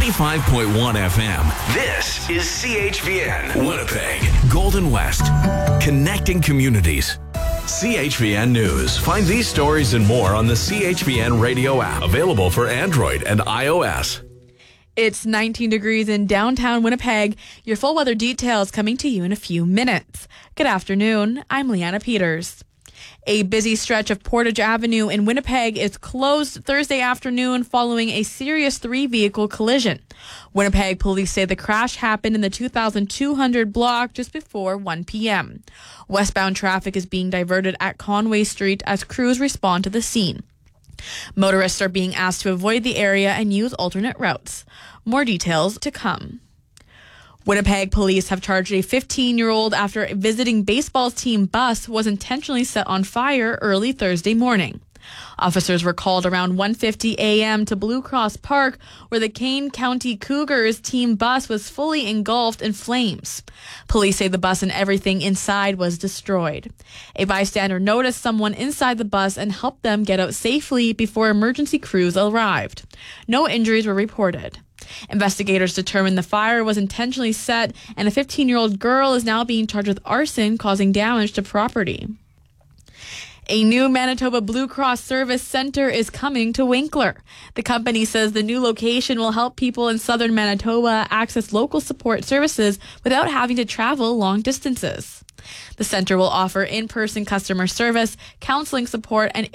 95.1 FM. This is CHVN. Winnipeg. Golden West. Connecting communities. CHVN News. Find these stories and more on the CHVN radio app. Available for Android and iOS. It's 19 degrees in downtown Winnipeg. Your full weather details coming to you in a few minutes. Good afternoon. I'm Leanna Peters. A busy stretch of Portage Avenue in Winnipeg is closed Thursday afternoon following a serious 3-vehicle collision. Winnipeg police say the crash happened in the 2200 block just before 1 p.m. Westbound traffic is being diverted at Conway Street as crews respond to the scene. Motorists are being asked to avoid the area and use alternate routes. More details to come. Winnipeg police have charged a 15-year-old after a visiting baseball team bus was intentionally set on fire early Thursday morning. Officers were called around 1:50 a.m. to Blue Cross Park, where the Kane County Cougars team bus was fully engulfed in flames. Police say the bus and everything inside was destroyed. A bystander noticed someone inside the bus and helped them get out safely before emergency crews arrived. No injuries were reported. Investigators determined the fire was intentionally set, and a 15-year-old girl is now being charged with arson causing damage to property. A new Manitoba Blue Cross Service Center is coming to Winkler. The company says the new location will help people in southern Manitoba access local support services without having to travel long distances. The center will offer in-person customer service, counseling support, and